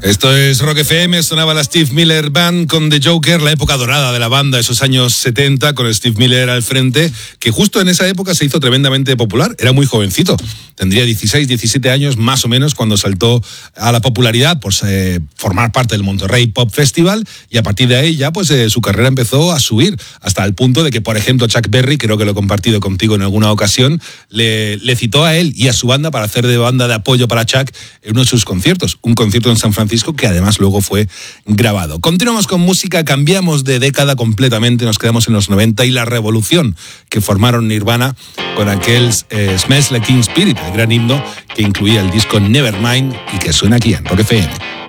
Esto es Rock FM, sonaba la Steve Miller Band con The Joker, la época dorada de la banda, esos años 70, con Steve Miller al frente, que justo en esa época se hizo tremendamente popular. Era muy jovencito, tendría 16, 17 años más o menos cuando saltó a la popularidad por formar parte del Monterrey Pop Festival, y a partir de ahí ya pues su carrera empezó a subir hasta el punto de que, por ejemplo, Chuck Berry, creo que lo he compartido contigo en alguna ocasión, le citó a él y a su banda para hacer de banda de apoyo para Chuck en uno de sus conciertos, un concierto en San Francisco que además luego fue grabado. Continuamos con música, cambiamos de década completamente, nos quedamos en los 90 y la revolución que formaron Nirvana con aquel Smells Like Teen Spirit, el gran himno que incluía el disco Nevermind y que suena aquí en Rock FM.